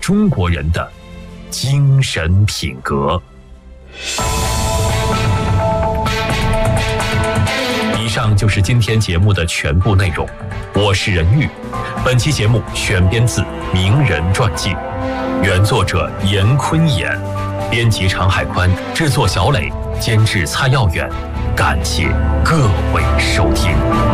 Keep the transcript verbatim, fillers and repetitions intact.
中国人的精神品格。以上就是今天节目的全部内容，我是任玉。本期节目选编自《名人传记》，原作者严坤演，编辑常海宽，制作小磊，监制蔡耀远。感谢各位收听。